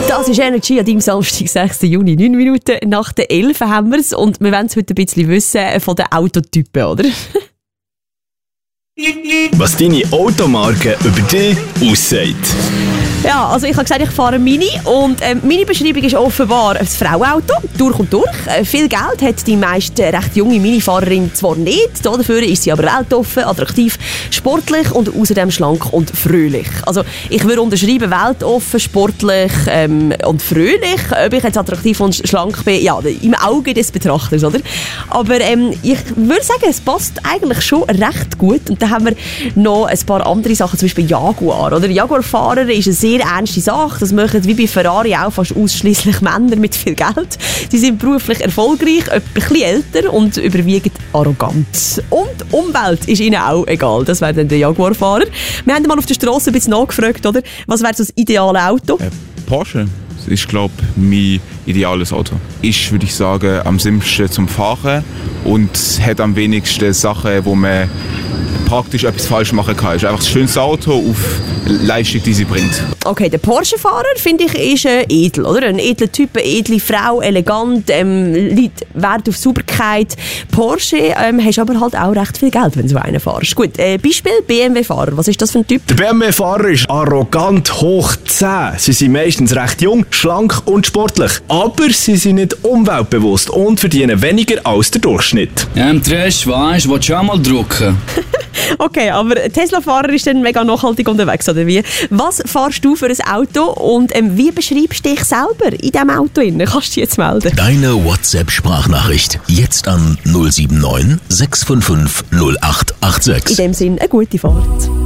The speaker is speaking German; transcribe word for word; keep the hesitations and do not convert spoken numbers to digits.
Das ist Energy an deinem Samstag, sechsten Juni. neun Minuten nach der elf haben wir es. Und wir wollen es heute ein bisschen wissen von den Autotypen, oder? Was deine Automarke über dich aussagt. Ja, also ich habe gesagt, ich fahre ein Mini und ähm, meine Beschreibung ist offenbar ein Frauenauto, durch und durch. Äh, viel Geld hat die meist recht junge Minifahrerin zwar nicht, dafür ist sie aber weltoffen, attraktiv, sportlich und außerdem schlank und fröhlich. Also ich würde unterschreiben, weltoffen, sportlich ähm, und fröhlich. Ob ich jetzt attraktiv und schlank bin, ja, im Auge des Betrachters, oder? Aber ähm, ich würde sagen, es passt eigentlich schon recht gut. Und dann haben wir noch ein paar andere Sachen, zum Beispiel Jaguar, oder? Jaguar-Fahrer ist eine sehr ernste Sache. Das machen wie bei Ferrari auch fast ausschließlich Männer mit viel Geld. Die sind beruflich erfolgreich, ein bisschen älter und überwiegend arrogant. Und Umwelt ist ihnen auch egal. Das wäre dann der Jaguar-Fahrer. Wir haben mal auf der Straße ein bisschen nachgefragt, oder? Was wäre so das ideale Auto? Äh, Porsche. Das ist, glaube ich, mein ideales Auto. Ist, würde ich sagen, am simpelsten zum Fahren und hat am wenigsten Sachen, wo man praktisch etwas falsch machen kann. Es ist einfach das schönste Auto auf Leistung, die sie bringt. Okay, der Porsche-Fahrer, finde ich, ist äh, edel, oder? Ein edler Typ, eine edle Frau, elegant, ähm, liegt Wert auf Sauberkeit. Porsche ähm, hast aber halt auch recht viel Geld, wenn du so einen fährst. Gut, äh, Beispiel B M W-Fahrer. Was ist das für ein Typ? Der B M W-Fahrer ist arrogant hoch zehn. Sie sind meistens recht jung, schlank und sportlich. Aber sie sind nicht umweltbewusst und verdienen weniger als der Durchschnitt. Ja, im Trash, weißt du, willst du auch mal drucken? Okay, aber Tesla-Fahrer ist dann mega nachhaltig unterwegs, oder wie? Was fährst du für ein Auto und ähm, wie beschreibst du dich selber in diesem Auto? Kannst du dich jetzt melden? Deine WhatsApp-Sprachnachricht jetzt an null sieben neun sechs fünf fünf null acht acht sechs. In dem Sinn, eine gute Fahrt.